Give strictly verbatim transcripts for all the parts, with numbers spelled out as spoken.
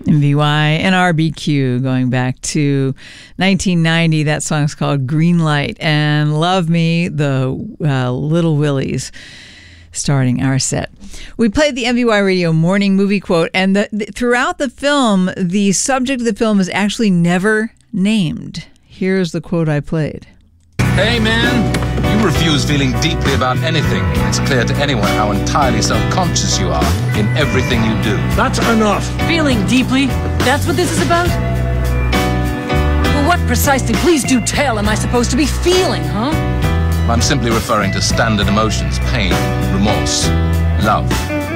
M V Y and R B Q going back to nineteen ninety. That song's called Green Light, and Love Me, the uh, Little Willies starting our set. We played the M V Y Radio morning movie quote, and the, the, throughout the film, the subject of the film is actually never named. Here's the quote I played. Hey man, you refuse feeling deeply about anything. It's clear to anyone how entirely self-conscious you are in everything you do. That's enough. Feeling deeply? That's what this is about? Well, what precisely, please do tell, am I supposed to be feeling, huh? I'm simply referring to standard emotions, pain, remorse, love.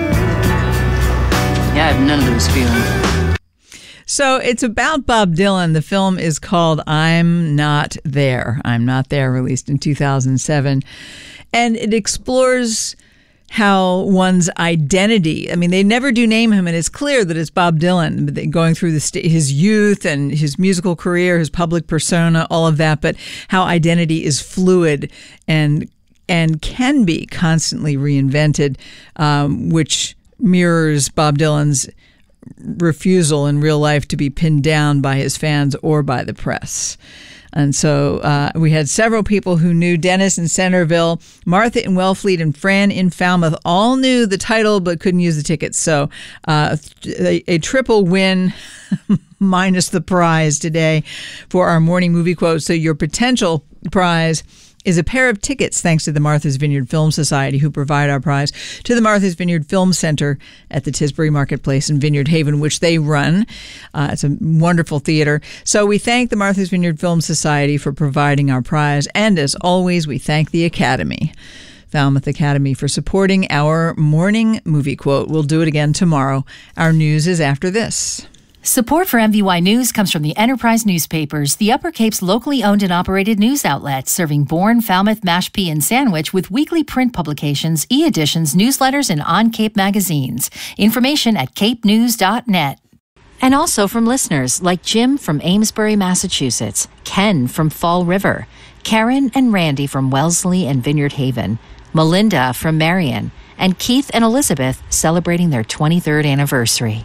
Yeah, I have none of those feelings. So it's about Bob Dylan. The film is called I'm Not There. I'm Not There, released in two thousand seven. And it explores how one's identity, I mean, they never do name him, and it's clear that it's Bob Dylan, going through the st- his youth and his musical career, his public persona, all of that, but how identity is fluid and and can be constantly reinvented, um, which mirrors Bob Dylan's refusal in real life to be pinned down by his fans or by the press. And so uh, we had several people who knew. Dennis in Centerville, Martha in Wellfleet, and Fran in Falmouth all knew the title but couldn't use the tickets. So uh, a, a triple win minus the prize today for our morning movie quote. So your potential prize is a pair of tickets, thanks to the Martha's Vineyard Film Society, who provide our prize, to the Martha's Vineyard Film Center at the Tisbury Marketplace in Vineyard Haven, which they run. Uh, it's a wonderful theater. So we thank the Martha's Vineyard Film Society for providing our prize. And as always, we thank the Academy, Falmouth Academy, for supporting our morning movie quote. We'll do it again tomorrow. Our news is after this. Support for M V Y News comes from the Enterprise Newspapers, the Upper Cape's locally owned and operated news outlet, serving Bourne, Falmouth, Mashpee, and Sandwich with weekly print publications, e-editions, newsletters, and on-Cape magazines. Information at cape news dot net. And also from listeners like Jim from Amesbury, Massachusetts, Ken from Fall River, Karen and Randy from Wellesley and Vineyard Haven, Melinda from Marion, and Keith and Elizabeth celebrating their twenty-third anniversary.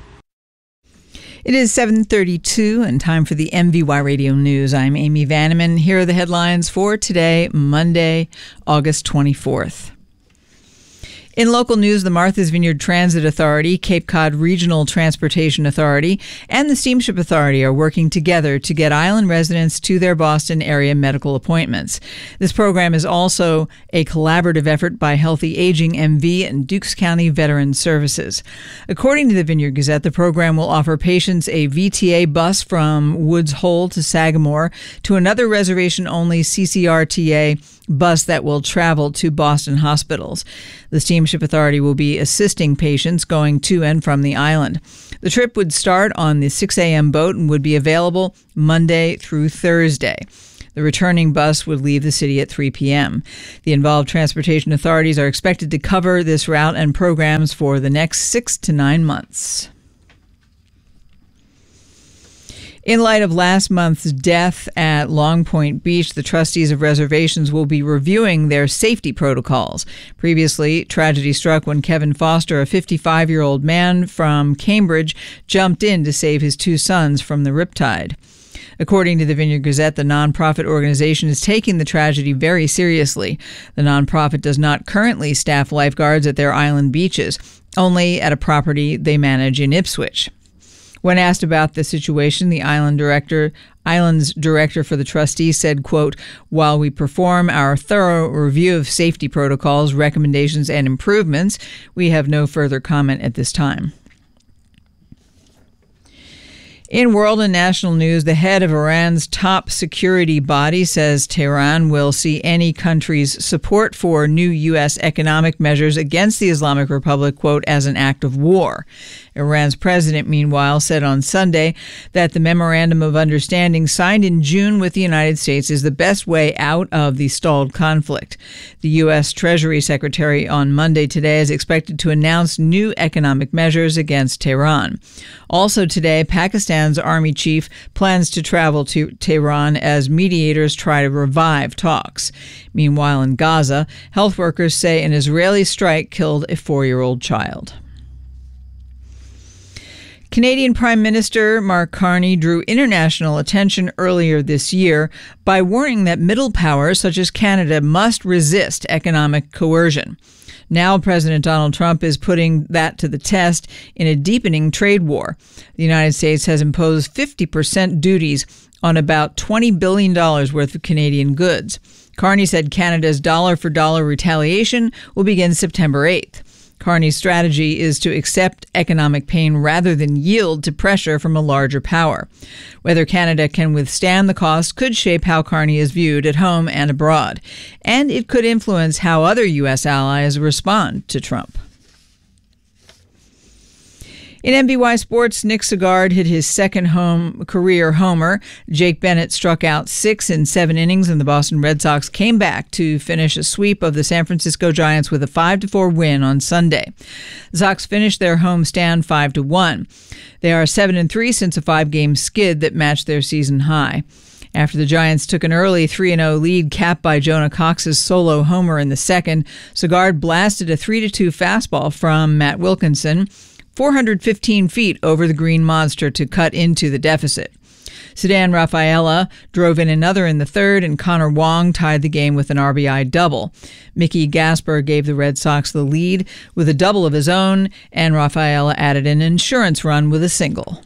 It is seven thirty-two and time for the M V Y Radio News. I'm Amy Vanneman. Here are the headlines for today, Monday, August twenty-fourth. In local news, the Martha's Vineyard Transit Authority, Cape Cod Regional Transportation Authority, and the Steamship Authority are working together to get island residents to their Boston area medical appointments. This program is also a collaborative effort by Healthy Aging M V and Dukes County Veteran Services. According to the Vineyard Gazette, the program will offer patients a V T A bus from Woods Hole to Sagamore to another reservation-only C C R T A bus that will travel to Boston hospitals. The Steamship Authority will be assisting patients going to and from the island. The trip would start on the six a.m. boat and would be available Monday through Thursday. The returning bus would leave the city at three p.m. The involved transportation authorities are expected to cover this route and programs for the next six to nine months. In light of last month's death at Long Point Beach, the trustees of reservations will be reviewing their safety protocols. Previously, tragedy struck when Kevin Foster, a fifty-five-year-old man from Cambridge, jumped in to save his two sons from the riptide. According to the Vineyard Gazette, the nonprofit organization is taking the tragedy very seriously. The nonprofit does not currently staff lifeguards at their island beaches, only at a property they manage in Ipswich. When asked about the situation, the island director, island's director for the trustees said, quote, "While we perform our thorough review of safety protocols, recommendations, and improvements, we have no further comment at this time." In world and national news, the head of Iran's top security body says Tehran will see any country's support for new U S economic measures against the Islamic Republic, quote, as an act of war. Iran's president, meanwhile, said on Sunday that the memorandum of understanding signed in June with the United States is the best way out of the stalled conflict. The U S Treasury Secretary on Monday today is expected to announce new economic measures against Tehran. Also today, Pakistan's army chief plans to travel to Tehran as mediators try to revive talks. Meanwhile, in Gaza, health workers say an Israeli strike killed a four-year-old child. Canadian Prime Minister Mark Carney drew international attention earlier this year by warning that middle powers such as Canada must resist economic coercion. Now President Donald Trump is putting that to the test in a deepening trade war. The United States has imposed fifty percent duties on about twenty billion dollars worth of Canadian goods. Carney said Canada's dollar-for-dollar retaliation will begin September eighth. Carney's strategy is to accept economic pain rather than yield to pressure from a larger power. Whether Canada can withstand the cost could shape how Carney is viewed at home and abroad, and it could influence how other U S allies respond to Trump. In N B Y Sports, Nick Sagard hit his second home career homer. Jake Bennett struck out six in seven innings, and the Boston Red Sox came back to finish a sweep of the San Francisco Giants with a five to four win on Sunday. The Sox finished their homestand five to one. They are seven and three since a five-game skid that matched their season high. After the Giants took an early three and oh lead capped by Jonah Cox's solo homer in the second, Sagard blasted a three to two fastball from Matt Wilkinson, four hundred fifteen feet over the green monster to cut into the deficit. Ceddanne Rafaela drove in another in the third, and Connor Wong tied the game with an R B I double. Mickey Gasper gave the Red Sox the lead with a double of his own, and Rafaela added an insurance run with a single.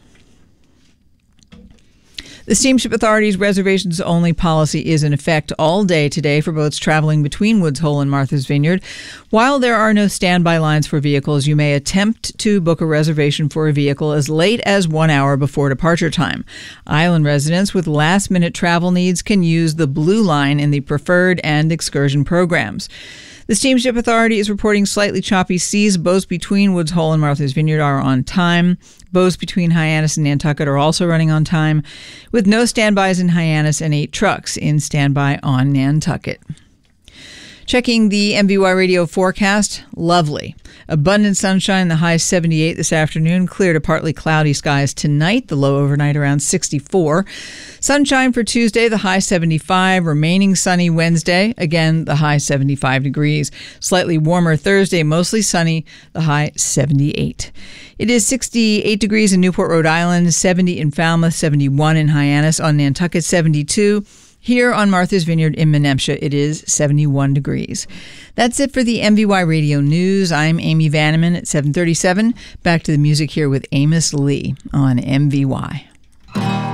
The Steamship Authority's reservations-only policy is in effect all day today for boats traveling between Woods Hole and Martha's Vineyard. While there are no standby lines for vehicles, you may attempt to book a reservation for a vehicle as late as one hour before departure time. Island residents with last-minute travel needs can use the Blue Line in the Preferred and Excursion programs. The Steamship Authority is reporting slightly choppy seas. Boats between Woods Hole and Martha's Vineyard are on time. Boats between Hyannis and Nantucket are also running on time, with no standbys in Hyannis and eight trucks in standby on Nantucket. Checking the M V Y Radio forecast, lovely. Abundant sunshine, the high seventy-eight this afternoon. Clear to partly cloudy skies tonight, the low overnight around sixty-four. Sunshine for Tuesday, the high seventy-five. Remaining sunny Wednesday, again, the high seventy-five degrees. Slightly warmer Thursday, mostly sunny, the high seventy-eight. It is sixty-eight degrees in Newport, Rhode Island, seventy in Falmouth, seventy-one in Hyannis, on Nantucket, seventy-two. Here on Martha's Vineyard in Menemsha, it is seventy-one degrees. That's it for the M V Y Radio News. I'm Amy Vanneman at seven thirty-seven. Back to the music here with Amos Lee on M V Y.